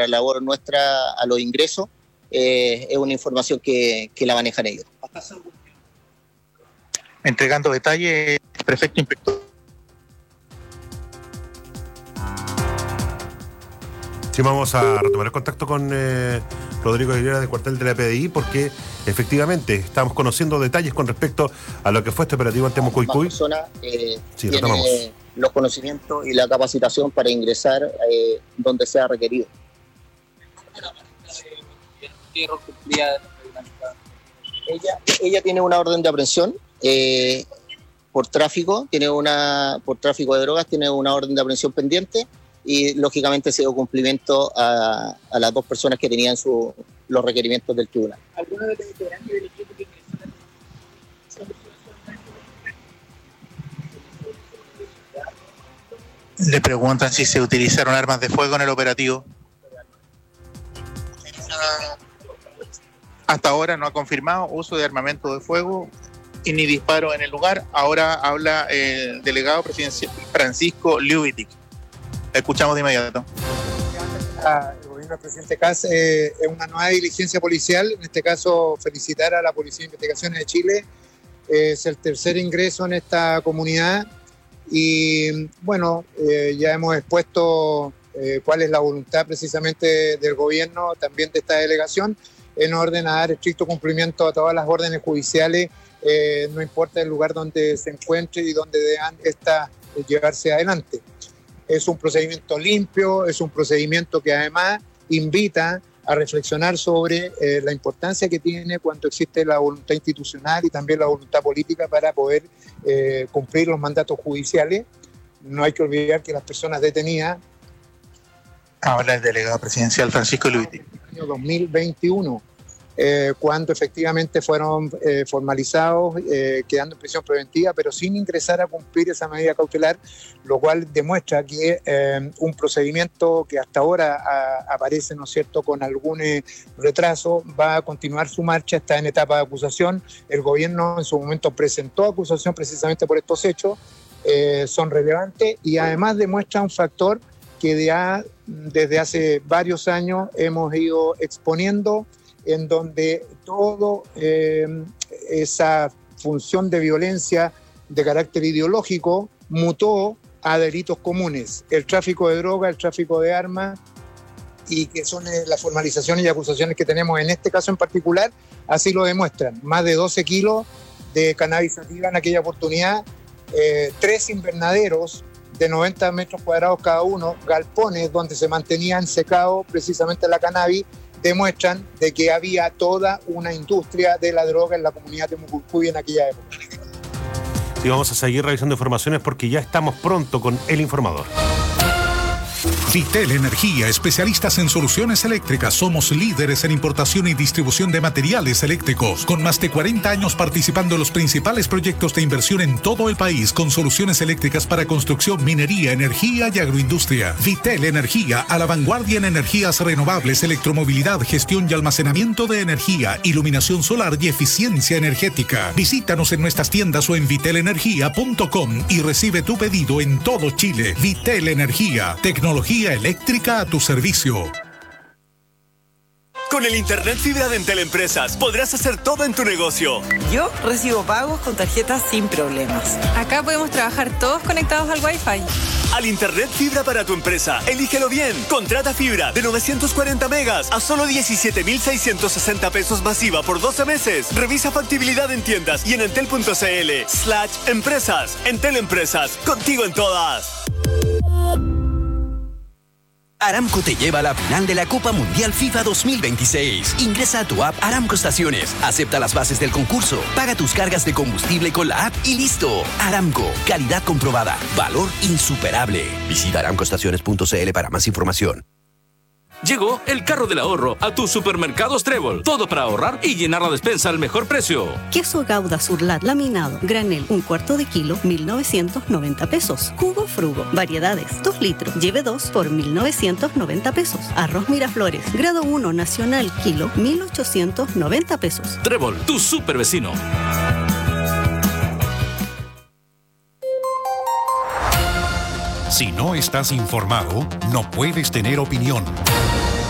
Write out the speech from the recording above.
para la labor nuestra a los ingresos, es una información que la manejan ellos. Entregando detalles, prefecto inspector. Sí, vamos a retomar el contacto con Rodrigo Aguilera del cuartel de la PDI, porque efectivamente estamos conociendo detalles con respecto a lo que fue este operativo en Temucuicui. Más personas tiene los conocimientos y la capacitación para ingresar donde sea requerido. Ella tiene una orden de aprehensión por tráfico de drogas, tiene una orden de aprehensión pendiente y lógicamente se dio cumplimiento a las dos personas que tenían los requerimientos del tribunal. ¿Alguno de los integrantes del equipo que Le preguntan si se utilizaron armas de fuego en el operativo. Hasta ahora no ha confirmado uso de armamento de fuego y ni disparo en el lugar. Ahora habla el delegado presidencial Francisco Liubitic. Escuchamos de inmediato. El gobierno del presidente Kast es una nueva diligencia policial. En este caso, felicitar a la Policía de Investigaciones de Chile. Es el tercer ingreso en esta comunidad. Y bueno, ya hemos expuesto cuál es la voluntad precisamente del gobierno, también de esta delegación, en orden a dar estricto cumplimiento a todas las órdenes judiciales, no importa el lugar donde se encuentre y donde deban llevarse adelante. Es un procedimiento limpio, es un procedimiento que además invita a reflexionar sobre la importancia que tiene cuando existe la voluntad institucional y también la voluntad política para poder cumplir los mandatos judiciales. No hay que olvidar que las personas detenidas... Habla el delegado presidencial Francisco Liubitic. En el año 2021, cuando efectivamente fueron formalizados, quedando en prisión preventiva, pero sin ingresar a cumplir esa medida cautelar, lo cual demuestra que un procedimiento que hasta ahora aparece, ¿no es cierto?, con algún retraso, va a continuar su marcha, está en etapa de acusación. El gobierno en su momento presentó acusación precisamente por estos hechos, son relevantes y además demuestra un factor que ya desde hace varios años hemos ido exponiendo, en donde toda esa función de violencia de carácter ideológico mutó a delitos comunes, el tráfico de droga, el tráfico de armas, y que son las formalizaciones y acusaciones que tenemos en este caso en particular, así lo demuestran. Más de 12 kilos de cannabis sativa en aquella oportunidad, 3 invernaderos de 90 metros cuadrados cada uno, galpones donde se mantenían secado precisamente la cannabis, demuestran de que había toda una industria de la droga en la comunidad de Temucuicui en aquella época. Sí, vamos a seguir revisando informaciones porque ya estamos pronto con El Informador. Vitel Energía, especialistas en soluciones eléctricas. Somos líderes en importación y distribución de materiales eléctricos, con más de 40 años participando en los principales proyectos de inversión en todo el país, con soluciones eléctricas para construcción, minería, energía y agroindustria. Vitel Energía, a la vanguardia en energías renovables, electromovilidad, gestión y almacenamiento de energía, iluminación solar y eficiencia energética. Visítanos en nuestras tiendas o en vitelenergia.com y recibe tu pedido en todo Chile. Vitel Energía, tecnología eléctrica a tu servicio. Con el internet fibra de Entel Empresas podrás hacer todo en tu negocio. Yo recibo pagos con tarjetas sin problemas. Acá podemos trabajar todos conectados al Wi-Fi. Al internet fibra para tu empresa, elígelo bien. Contrata fibra de 940 megas a solo 17,660 pesos masiva por 12 meses. Revisa factibilidad en tiendas y en entel.cl/empresas. Entel Empresas, contigo en todas. Aramco te lleva a la final de la Copa Mundial FIFA 2026. Ingresa a tu app Aramco Estaciones, acepta las bases del concurso, paga tus cargas de combustible con la app y listo. Aramco, calidad comprobada, valor insuperable. Visita aramcoestaciones.cl para más información. Llegó el carro del ahorro a tus supermercados Trébol. Todo para ahorrar y llenar la despensa al mejor precio. Queso Gouda Surlat laminado, granel, 1/4 de kilo, 1,990 pesos. Jugo Frugo, variedades, 2 litros, lleve 2 por 1,990 pesos. Arroz Miraflores, grado 1 nacional, kilo, 1,890 pesos. Trébol, tu super vecino. Si no estás informado, no puedes tener opinión.